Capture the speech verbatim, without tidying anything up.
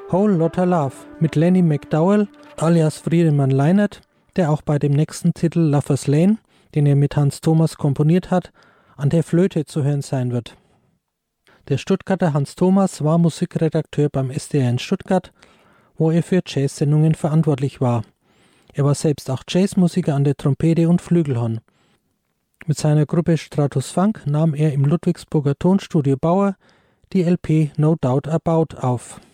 Whole Lotta Love mit Lenny McDowell alias Friedemann Leinert, der auch bei dem nächsten Titel Lover's Lane, den er mit Hans Thomas komponiert hat, an der Flöte zu hören sein wird. Der Stuttgarter Hans Thomas war Musikredakteur beim S D R in Stuttgart, wo er für Jazz-Sendungen verantwortlich war. Er war selbst auch Jazzmusiker an der Trompete und Flügelhorn. Mit seiner Gruppe Stratus Funk nahm er im Ludwigsburger Tonstudio Bauer die L P No Doubt About auf.